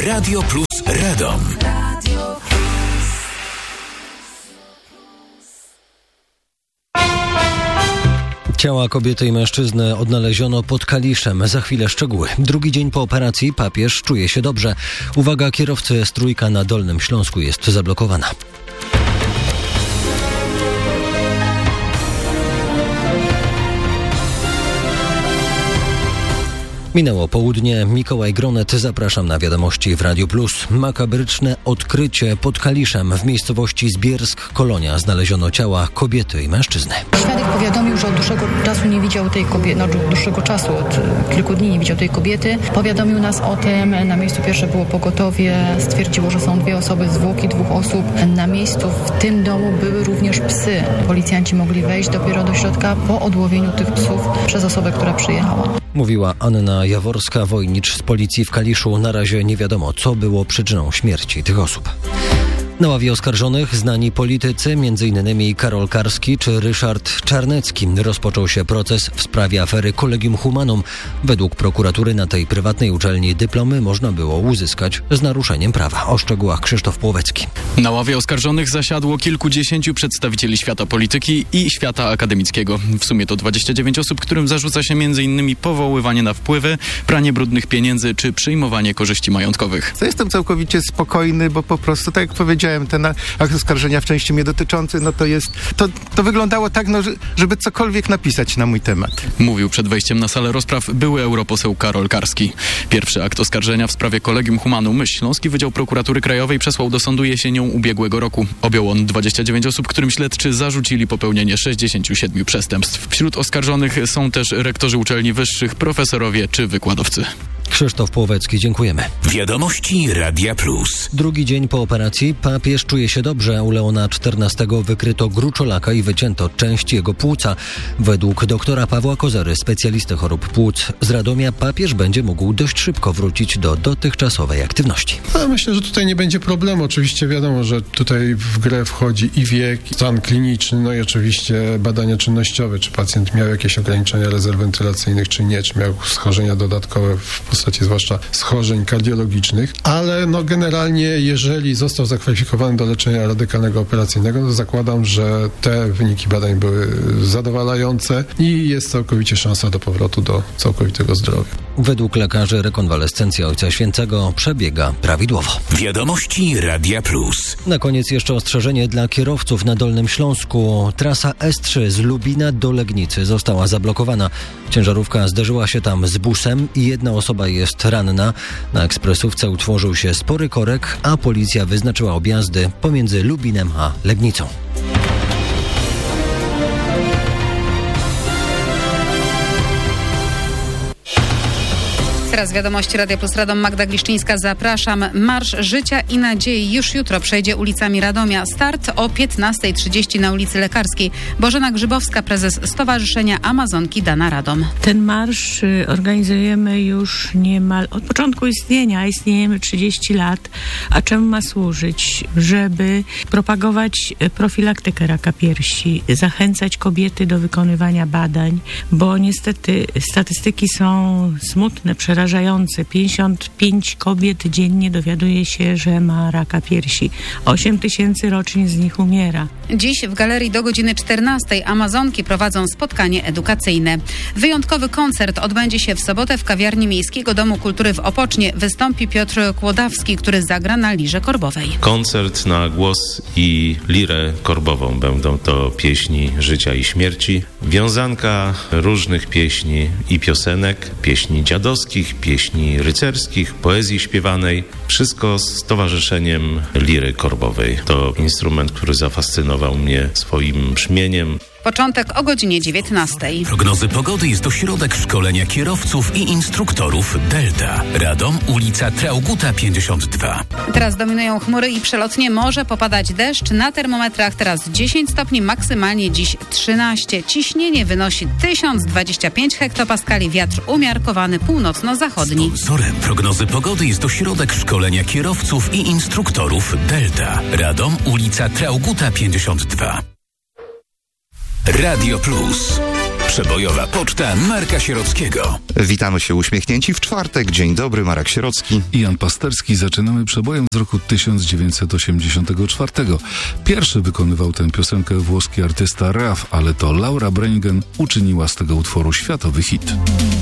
Radio Plus Radom. Ciała kobiety i mężczyzny odnaleziono pod Kaliszem. Za chwilę szczegóły. Drugi dzień po operacji papież czuje się dobrze. Uwaga, kierowcy, S3 na Dolnym Śląsku jest zablokowana. Minęło południe. Mikołaj Gronet, zapraszam na wiadomości w Radiu Plus. Makabryczne odkrycie pod Kaliszem. W miejscowości Zbiersk, Kolonia, znaleziono ciała kobiety i mężczyzny. Świadek powiadomił, że od dłuższego czasu nie widział tej kobiety, od kilku dni nie widział tej kobiety. Powiadomił nas o tym. Na miejscu pierwsze było pogotowie. Stwierdziło, że są 2 osoby, zwłoki 2 osób. Na miejscu w tym domu były również psy. Policjanci mogli wejść dopiero do środka po odłowieniu tych psów przez osobę, która przyjechała. Mówiła Anna Jaworska-Wojnicz z policji w Kaliszu. Na razie nie wiadomo, co było przyczyną śmierci tych osób. Na ławie oskarżonych znani politycy, m.in. Karol Karski czy Ryszard Czarnecki. Rozpoczął się proces w sprawie afery Collegium Humanum. Według prokuratury na tej prywatnej uczelni dyplomy można było uzyskać z naruszeniem prawa. O szczegółach Krzysztof Płowecki. Na ławie oskarżonych zasiadło kilkudziesięciu przedstawicieli świata polityki i świata akademickiego. W sumie to 29 osób, którym zarzuca się m.in. powoływanie na wpływy, pranie brudnych pieniędzy czy przyjmowanie korzyści majątkowych. Jestem całkowicie spokojny, bo po prostu, tak jak powiedziałem, ten akt oskarżenia w części mnie dotyczący, to wyglądało tak, żeby cokolwiek napisać na mój temat. Mówił przed wejściem na salę rozpraw były europoseł Karol Karski. Pierwszy akt oskarżenia w sprawie Collegium Humanum Śląski Wydział Prokuratury Krajowej przesłał do sądu jesienią ubiegłego roku. Objął on 29 osób, którym śledczy zarzucili popełnienie 67 przestępstw. Wśród oskarżonych są też rektorzy uczelni wyższych, profesorowie czy wykładowcy. Krzysztof Płowecki, dziękujemy. Wiadomości Radia Plus. Drugi dzień po operacji papież czuje się dobrze. U Leona XIV wykryto gruczolaka i wycięto część jego płuca. Według doktora Pawła Kozery, specjalisty chorób płuc z Radomia, papież będzie mógł dość szybko wrócić do dotychczasowej aktywności. Myślę, że tutaj nie będzie problemu. Oczywiście wiadomo, że tutaj w grę wchodzi i wiek, i stan kliniczny, no i oczywiście badania czynnościowe, czy pacjent miał jakieś ograniczenia rezerw wentylacyjnych, czy nie, czy miał schorzenia dodatkowe w postaci zwłaszcza schorzeń kardiologicznych, ale generalnie jeżeli został zakwalifikowany do leczenia radykalnego operacyjnego, to zakładam, że te wyniki badań były zadowalające i jest całkowicie szansa do powrotu do całkowitego zdrowia. Według lekarzy rekonwalescencja Ojca Świętego przebiega prawidłowo. Wiadomości Radia Plus. Na koniec jeszcze ostrzeżenie dla kierowców na Dolnym Śląsku. Trasa S3 z Lubina do Legnicy została zablokowana. Ciężarówka zderzyła się tam z busem i 1 osoba jest ranna. Na ekspresówce utworzył się spory korek, a policja wyznaczyła objazdy pomiędzy Lubinem a Legnicą. Teraz wiadomości Radia Plus Radom. Magda Gliszczyńska, zapraszam. Marsz Życia i Nadziei już jutro przejdzie ulicami Radomia. Start o 15:30 na ulicy Lekarskiej. Bożena Grzybowska, prezes Stowarzyszenia Amazonki Dana Radom. Ten marsz organizujemy już niemal od początku istnienia. Istniejemy 30 lat. A czemu ma służyć? Żeby propagować profilaktykę raka piersi, zachęcać kobiety do wykonywania badań, bo niestety statystyki są smutne, przerażające. 55 kobiet dziennie dowiaduje się, że ma raka piersi. 8 000 rocznie z nich umiera. Dziś w galerii do godziny 14 Amazonki prowadzą spotkanie edukacyjne. Wyjątkowy koncert odbędzie się w sobotę w kawiarni Miejskiego Domu Kultury w Opocznie. Wystąpi Piotr Kłodawski, który zagra na lirze korbowej. Koncert na głos i lirę korbową. Będą to pieśni życia i śmierci, wiązanka różnych pieśni i piosenek, pieśni dziadowskich, pieśni rycerskich, poezji śpiewanej. Wszystko z towarzyszeniem liry korbowej. To instrument, który zafascynował mnie swoim brzmieniem. Początek o godzinie 19. Prognozy pogody jest ośrodek szkolenia kierowców i instruktorów Delta. Radom, ulica Traugutta 52. Teraz dominują chmury i przelotnie może popadać deszcz. Na termometrach teraz 10 stopni, maksymalnie dziś 13. Ciśnienie wynosi 1025 hektopaskali, wiatr umiarkowany północno-zachodni. Sponsorem prognozy pogody jest ośrodek szkolenia kierowców i instruktorów Delta. Radom, ulica Traugutta 52. Radio Plus. Przebojowa poczta Marka Sierockiego. Witamy się uśmiechnięci w czwartek. Dzień dobry, Marek Sierocki i Jan Pasterski. Zaczynamy przebojem z roku 1984. Pierwszy wykonywał tę piosenkę włoski artysta Raf, ale to Laura Branigan uczyniła z tego utworu światowy hit.